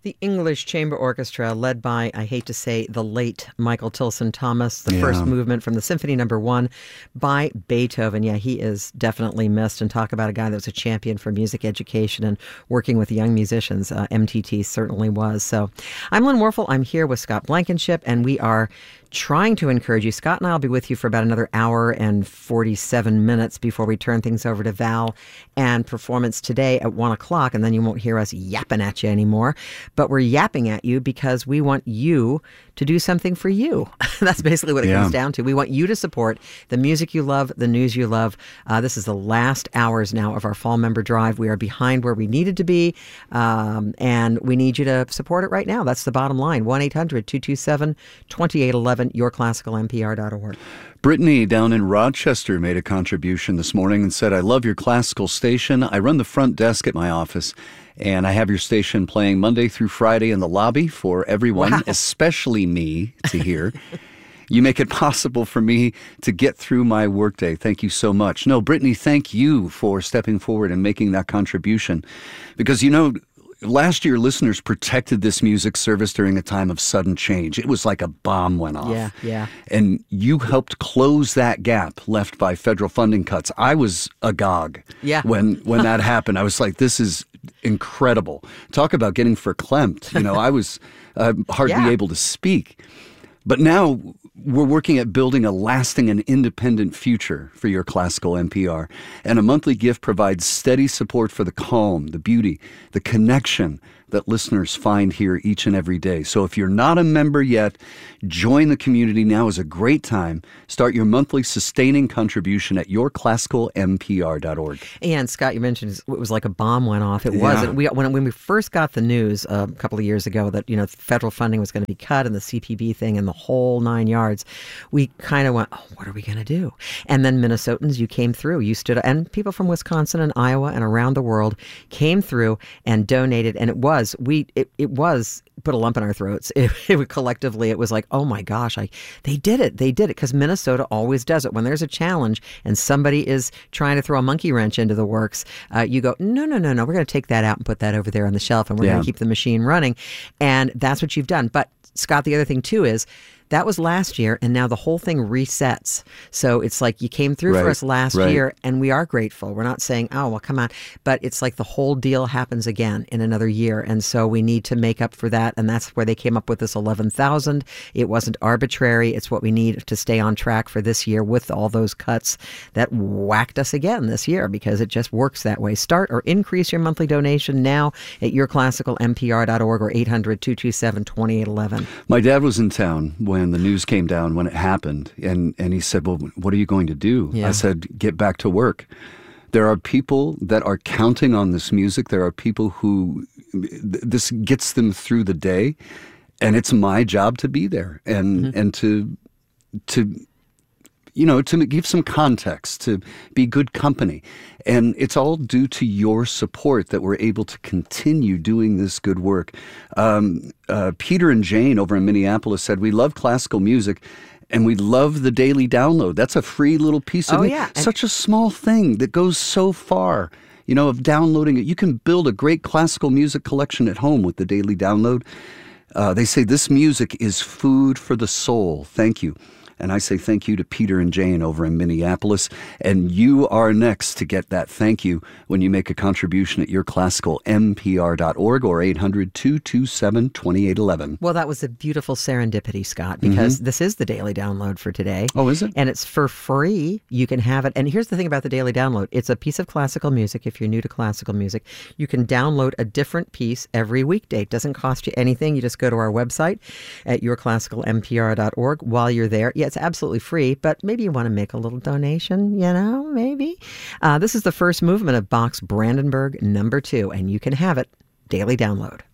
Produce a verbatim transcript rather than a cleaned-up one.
The English Chamber Orchestra, led by, I hate to say, the late Michael Tilson Thomas, the Yeah. first movement from the Symphony Number One by Beethoven. Yeah, he is definitely missed. And talk about a guy that was a champion for music education and working with young musicians. Uh, M T T certainly was. So I'm Lynn Warfel. I'm here with Scott Blankenship, and we are trying to encourage you. Scott and I will be with you for about another hour and forty-seven minutes before we turn things over to Val and performance today at one o'clock, and then you won't hear us yapping at you anymore. But we're yapping at you because we want you to do something for you. That's basically what it Yeah. comes down to. We want you to support the music you love, the news you love. Uh, this is the last hours now of our fall member drive. We are behind where we needed to be, um, and we need you to support it right now. That's the bottom line. one eight hundred two two seven two eight one one, your classical N P R dot org. Brittany down in Rochester made a contribution this morning and said, I love your classical station. I run the front desk at my office, and I have your station playing Monday through Friday in the lobby for everyone, Wow. especially me, to hear. You make it possible for me to get through my workday. Thank you so much. No, Brittany, thank you for stepping forward and making that contribution. Because, you know, last year, listeners protected this music service during a time of sudden change. It was like a bomb went off. Yeah, yeah. And you helped close that gap left by federal funding cuts. I was agog Yeah. when when that happened. I was like, this is incredible. Talk about getting verklempt. You know, I was uh, hardly Yeah. able to speak. But now we're working at building a lasting and independent future for your classical N P R. And a monthly gift provides steady support for the calm, the beauty, the connection that listeners find here each and every day. So if you're not a member yet, join the community. Now is a great time. Start your monthly sustaining contribution at your classical N P R dot org. And Scott, you mentioned it was like a bomb went off. It Yeah. wasn't. We when when we first got the news uh, a couple of years ago that you know federal funding was going to be cut and the C P B thing and the whole nine yards, we kind of went, oh, what are we going to do? And then Minnesotans, you came through. You stood, and people from Wisconsin and Iowa and around the world came through and donated. And it was we it, it was put a lump in our throats. It, it collectively, it was like, oh my gosh, I they did it. They did it because Minnesota always does it. When there's a challenge and somebody is trying to throw a monkey wrench into the works, uh, you go, no, no, no, no. We're going to take that out and put that over there on the shelf, and we're Yeah. going to keep the machine running. And that's what you've done. But Scott, the other thing too is that was last year, and now the whole thing resets. So it's like you came through for Right, us last right. year, and we are grateful. We're not saying, oh, well, come on. But it's like the whole deal happens again in another year. And so we need to make up for that. And that's where they came up with this eleven thousand. It wasn't arbitrary. It's what we need to stay on track for this year with all those cuts that whacked us again this year, because it just works that way. Start or increase your monthly donation now at your classical N P R dot org or eight hundred two two seven two eight one one. My dad was in town when the news came down, when it happened, and, and he said, well, what are you going to do? Yeah. I said, get back to work. There are people that are counting on this music. There are people who th- this gets them through the day, and it's my job to be there and Mm-hmm. and to to you know, to give some context, to be good company. And it's all due to your support that we're able to continue doing this good work. Um, uh, Peter and Jane over in Minneapolis said, we love classical music and we love the daily download. That's a free little piece of Oh, it. yeah. And- Such a small thing that goes so far, you know, of downloading it. You can build a great classical music collection at home with the daily download. Uh, they say this music is food for the soul. Thank you. And I say thank you to Peter and Jane over in Minneapolis. And you are next to get that thank you when you make a contribution at your classical N P R dot org or eight hundred two two seven two eight one one. Well, that was a beautiful serendipity, Scott, because this is the daily download for today. Oh, is it? And it's for free. You can have it. And here's the thing about the daily download. It's a piece of classical music. If you're new to classical music, you can download a different piece every weekday. It doesn't cost you anything. You just go to our website at your classical N P R dot org while you're there. Yeah, it's absolutely free, but maybe you want to make a little donation, you know, maybe. Uh, this is the first movement of Bach's Brandenburg number two, and you can have it daily download.